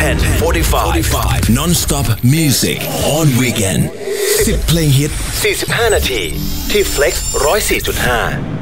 10:45 non-stop music on weekend 10 เพลงฮิต45 นาทีที่ Flex 104.5